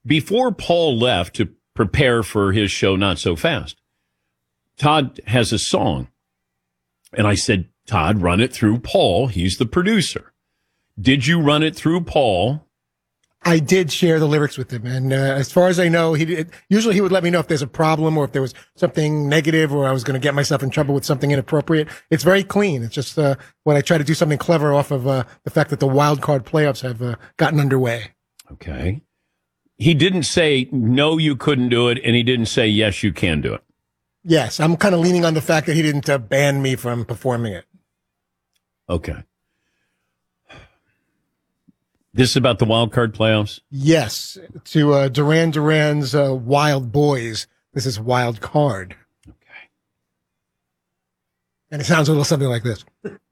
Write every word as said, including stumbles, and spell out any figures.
Before Paul left to prepare for his show, Not So Fast, Todd has a song. And I said, Todd, run it through Paul. He's the producer. Did you run it through Paul? I did share the lyrics with him, and uh, as far as I know, he did, usually he would let me know if there's a problem or if there was something negative or I was going to get myself in trouble with something inappropriate. It's very clean. It's just uh, when I try to do something clever off of uh, the fact that the wild card playoffs have uh, gotten underway. Okay. He didn't say, no, you couldn't do it, and he didn't say, yes, you can do it. Yes, I'm kind of leaning on the fact that he didn't uh, ban me from performing it. Okay. This is about the wild card playoffs? Yes, to uh, Duran Duran's uh, Wild Boys. This is Wild Card. Okay. And it sounds a little something like this.